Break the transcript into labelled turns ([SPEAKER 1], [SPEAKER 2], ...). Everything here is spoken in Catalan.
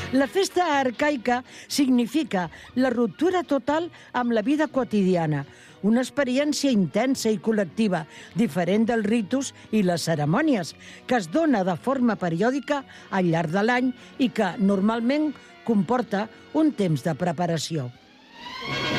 [SPEAKER 1] La festa arcaica significa la ruptura total amb la vida quotidiana, una experiència intensa i col·lectiva, diferent dels ritus i les cerimònies, que es dona de forma periòdica al llarg de l'any i que normalment comporta un temps de preparació.